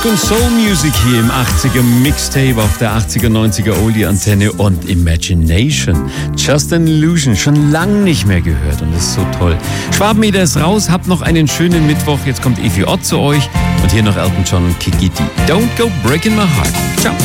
Und Soul Music hier im 80er Mixtape auf der 80er, 90er Oldie Antenne und Imagination. Just an Illusion, schon lang nicht mehr gehört und das ist so toll. Schwabenmeter ist raus, habt noch einen schönen Mittwoch. Jetzt kommt Evi Ott zu euch und hier noch Elton John und Kikiti. Don't go breaking my heart. Ciao.